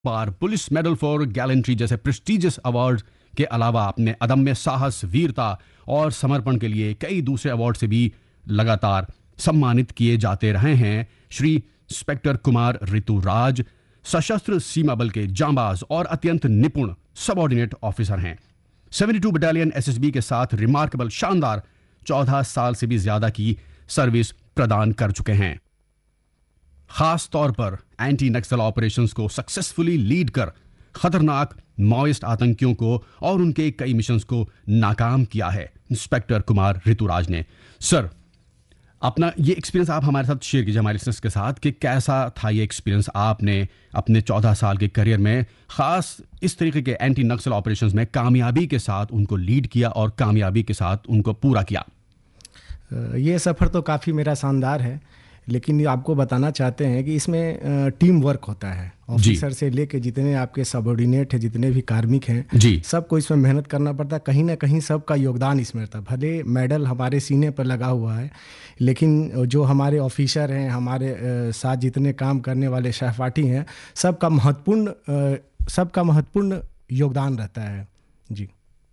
Bar police medal for gallantry जैसे prestigious award के अलावा अपने अदम्य साहस, वीरता और समर्पण के लिए कई दूसरे अवार्ड से भी लगातार सम्मानित किए जाते रहे हैं। श्री इंस्पेक्टर कुमार ऋतुराज सशस्त्र सीमा बल के जांबाज और अत्यंत निपुण सबऑर्डिनेट ऑफिसर हैं। 72 बटालियन एसएसबी के साथ रिमार्केबल शानदार 14 साल से भी ज्यादा की सर्विस प्रदान कर चुके हैं। खास तौर पर एंटी नक्सल ऑपरेशंस को सक्सेसफुली लीड कर खतरनाक माओइस्ट आतंकियों को और उनके कई मिशंस को नाकाम किया है इंस्पेक्टर कुमार ऋतुराज ने। सर, अपना ये एक्सपीरियंस आप हमारे साथ शेयर कीजिए, हमारे लिसनर्स के साथ, कि कैसा था ये एक्सपीरियंस आपने अपने 14 साल के करियर में खास इस तरीके के एंटी नक्सल ऑपरेशंस में कामयाबी के साथ उनको लीड किया और कामयाबी के साथ उनको पूरा किया। ये सफ़र तो काफ़ी मेरा शानदार है, लेकिन आपको बताना चाहते हैं कि इसमें टीम वर्क होता है। ऑफिसर से लेके जितने आपके सबऑर्डिनेट हैं, जितने भी कार्मिक हैं, सबको इसमें मेहनत करना पड़ता है। कहीं ना कहीं सबका योगदान इसमें रहता है। भले मेडल हमारे सीने पर लगा हुआ है, लेकिन जो हमारे ऑफिसर हैं, हमारे साथ जितने काम करने वाले सहपाठी हैं, सबका महत्वपूर्ण योगदान रहता है। जी।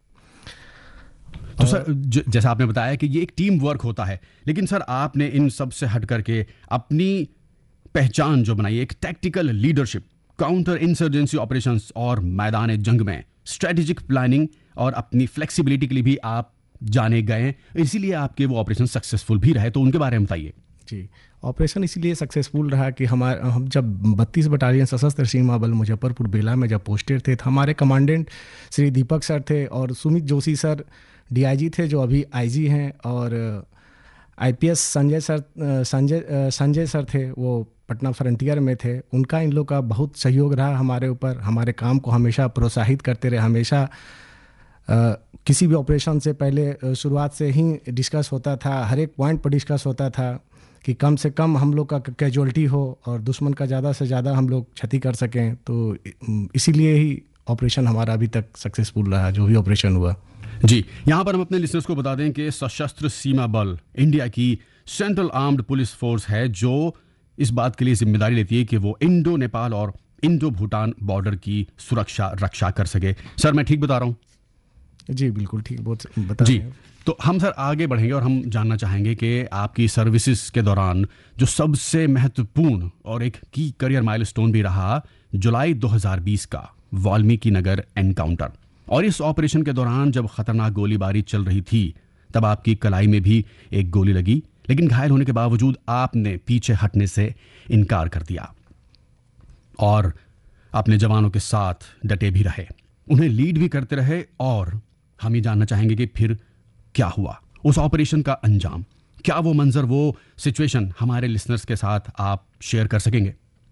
तो सर, जैसा आपने बताया कि ये एक टीम वर्क होता है, लेकिन सर आपने इन सब से हट करके अपनी पहचान जो बनाई, एक tactical leadership, counter insurgency operations और मैदान जंग में स्ट्रेटेजिक प्लानिंग और अपनी फ्लेक्सिबिलिटी के लिए भी आप जाने गए, इसीलिए आपके वो ऑपरेशन सक्सेसफुल भी रहे, तो उनके बारे में बताइए। जी, ऑपरेशन इसीलिए सक्सेसफुल रहा कि हम जब 32 बटालियन सशस्त्र सीमा बल मुजफ्फरपुर बेला में जब पोस्टेड थे, तो हमारे कमांडेंट श्री दीपक सर थे और सुमित जोशी सर डीआईजी थे, जो अभी आईजी हैं, और आईपीएस संजय सर थे, वो पटना फ्रंटियर में थे। उनका इन लोग का बहुत सहयोग रहा हमारे ऊपर। हमारे काम को हमेशा प्रोत्साहित करते रहे। हमेशा किसी भी ऑपरेशन से पहले शुरुआत से ही डिस्कस होता था, हर एक पॉइंट पर डिस्कस होता था कि कम से कम हम लोग का कैजुअल्टी हो और दुश्मन का ज़्यादा से ज़्यादा हम लोग क्षति कर सकें। तो इसीलिए ही ऑपरेशन हमारा अभी तक सक्सेसफुल रहा, जो भी ऑपरेशन हुआ। जी, यहाँ पर हम अपने लिसनर्स को बता दें कि सशस्त्र सीमा बल इंडिया की सेंट्रल आर्म्ड पुलिस फोर्स है, जो इस बात के लिए जिम्मेदारी लेती है कि वो इंडो नेपाल और इंडो भूटान बॉर्डर की सुरक्षा रक्षा कर सके। सर, मैं ठीक बता रहा हूँ? जी बिल्कुल ठीक बता जी। तो हम सर आगे बढ़ेंगे और हम जानना चाहेंगे कि आपकी सर्विसेज के दौरान जो सबसे महत्वपूर्ण और एक की करियर माइलस्टोन भी रहा, जुलाई 2020 का वाल्मीकि नगर एनकाउंटर। और इस ऑपरेशन के दौरान जब खतरनाक गोलीबारी चल रही थी, तब आपकी कलाई में भी एक गोली लगी, लेकिन घायल होने के बावजूद आपने पीछे हटने से इनकार कर दिया और अपने जवानों के साथ डटे भी रहे, उन्हें लीड भी करते रहे। और हम ये जानना चाहेंगे कि फिर क्या हुआ, उस ऑपरेशन का अंजाम क्या, वो मंजर, वो सिचुएशन हमारे लिसनर्स के साथ आप शेयर कर सकेंगे?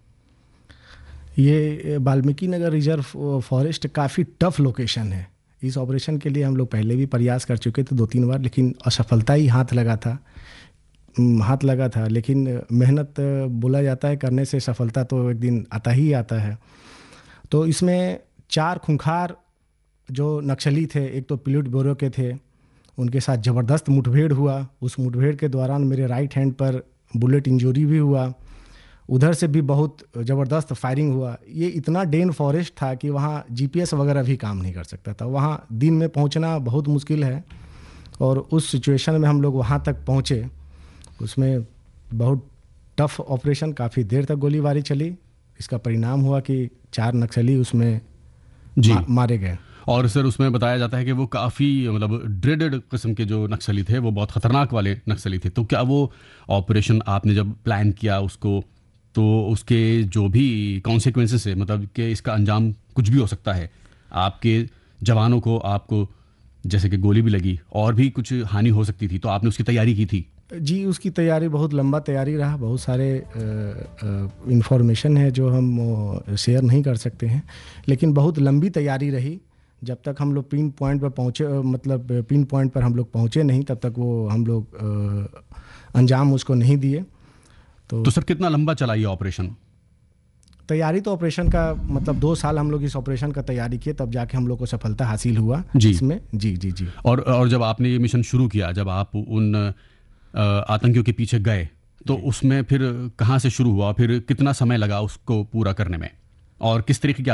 ये वाल्मीकि नगर रिजर्व फॉरेस्ट काफ़ी टफ लोकेशन है। इस ऑपरेशन के लिए हम लोग पहले भी प्रयास कर चुके थे 2-3 बार, लेकिन असफलता ही हाथ लगा था। लेकिन मेहनत बोला जाता है, करने से सफलता तो एक दिन आता ही आता है। तो इसमें 4 खूंखार जो नक्सली थे, एक तो पिलूट ब्यूरो के थे, उनके साथ ज़बरदस्त मुठभेड़ हुआ। उस मुठभेड़ के दौरान मेरे राइट हैंड पर बुलेट इंजरी भी हुआ, उधर से भी बहुत ज़बरदस्त फायरिंग हुआ। ये इतना डेन फॉरेस्ट था कि वहाँ जीपीएस वगैरह भी काम नहीं कर सकता था। वहाँ दिन में पहुँचना बहुत मुश्किल है, और उस सिचुएशन में हम लोग वहाँ तक पहुँचे। उसमें बहुत टफ ऑपरेशन, काफ़ी देर तक गोलीबारी चली। इसका परिणाम हुआ कि 4 नक्सली उसमें मारे गए। और सर, उसमें बताया जाता है कि वो काफ़ी मतलब ड्रेडेड किस्म के जो नक्सली थे, वो बहुत ख़तरनाक वाले नक्सली थे। तो क्या वो ऑपरेशन आपने जब प्लान किया उसको, तो उसके जो भी कॉन्सिक्वेंसेस है, मतलब कि इसका अंजाम कुछ भी हो सकता है, आपके जवानों को, आपको जैसे कि गोली भी लगी और भी कुछ हानि हो सकती थी, तो आपने उसकी तैयारी की थी? जी, उसकी तैयारी बहुत लंबा तैयारी रहा। बहुत सारे इंफॉर्मेशन है जो हम शेयर नहीं कर सकते हैं, लेकिन बहुत लंबी तैयारी रही। जब तक हम लोग पिन पॉइंट पर पहुँचे, मतलब पिन पॉइंट पर हम लोग पहुँचे नहीं, तब तक वो हम लोग अंजाम उसको नहीं दिए। तो सर, कितना लंबा चला ये ऑपरेशन? तैयारी तो ऑपरेशन का मतलब 2 साल हम लोग इस ऑपरेशन का तैयारी किए, तब जाके हम लोग को सफलता हासिल हुआ इसमें। जी। और जब आपने ये मिशन शुरू किया, जब आप उन आतंकियों के पीछे गए, तो उसमें फिर कहाँ से शुरू हुआ, फिर कितना समय लगा उसको पूरा करने में, और किस तरीके की